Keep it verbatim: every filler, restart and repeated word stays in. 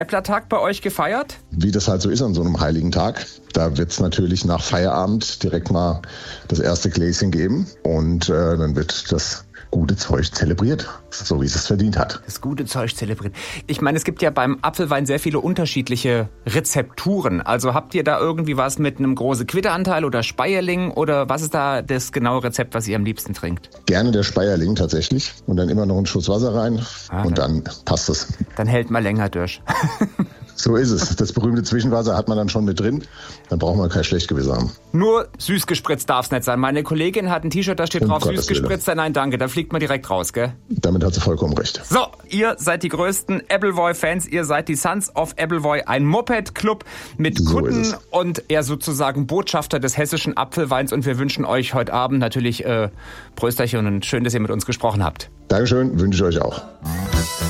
Äpplertag bei euch gefeiert? Wie das halt so ist an so einem heiligen Tag. Da wird es natürlich nach Feierabend direkt mal das erste Gläschen geben und äh, dann wird das gute Zeug zelebriert, so wie es es verdient hat. Das gute Zeug zelebriert. Ich meine, es gibt ja beim Apfelwein sehr viele unterschiedliche Rezepturen. Also habt ihr da irgendwie was mit einem großen Quitteranteil oder Speierling oder was ist da das genaue Rezept, was ihr am liebsten trinkt? Gerne der Speierling tatsächlich und dann immer noch einen Schuss Wasser rein ah, und dann, dann passt es. Dann hält man länger durch. So ist es. Das berühmte Zwischenwasser hat man dann schon mit drin. Dann braucht man kein Schlechtgewissen haben. Nur süß gespritzt darf es nicht sein. Meine Kollegin hat ein T-Shirt, da steht Um drauf, Gottes süß gespritzt. Nein, danke. Da fliegt man direkt raus, gell? Damit hat sie vollkommen recht. So, ihr seid die größten Appleboy-Fans. Ihr seid die Sons of Appleboy. Ein Moped-Club mit So Kutten ist es. und er sozusagen Botschafter des hessischen Apfelweins. Und wir wünschen euch heute Abend natürlich äh, Prösterchen und schön, dass ihr mit uns gesprochen habt. Dankeschön, wünsche ich euch auch.